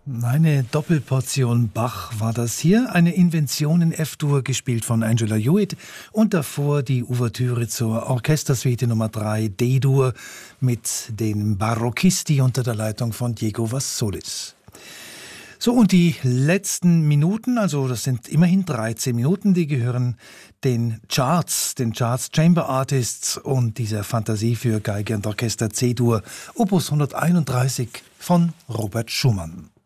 Eine Doppelportion Bach war das hier, eine Invention in F-Dur, gespielt von Angela Hewitt, und davor die Ouvertüre zur Orchestersuite Nummer 3 D-Dur mit den Barocchisti unter der Leitung von Diego Vassolis. So, und die letzten Minuten, also das sind immerhin 13 Minuten, die gehören den Charts Chamber Artists und dieser Fantasie für Geige und Orchester C-Dur, Opus 131 von Robert Schumann.